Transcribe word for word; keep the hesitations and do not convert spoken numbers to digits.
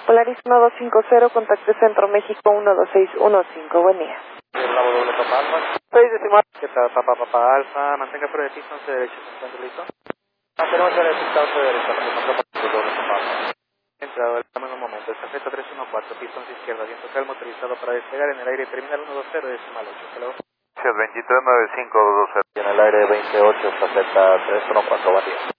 Polaris uno dos cinco cero, contacto Centro México uno dos seis uno cinco, buen día. Bravo doble Papa Alfa. seis decimal. ¿Qué tal, Papa Papa Alfa? Mantenga fuera de pista once derecho, ¿se encuentra listo? Ah, tenemos que detectar once derecho, para que encontramos por doble Papa Alfa. Entrado, estamos en un momento, estafeta tres uno cuatro, pistón izquierda, viento cal motorizado para despegar en el aire, terminal uno dos cero, decimal ocho, hello. veintitrés nueve cinco dos cero. Y en el aire veintiocho, estafeta tres uno cuatro, buen día.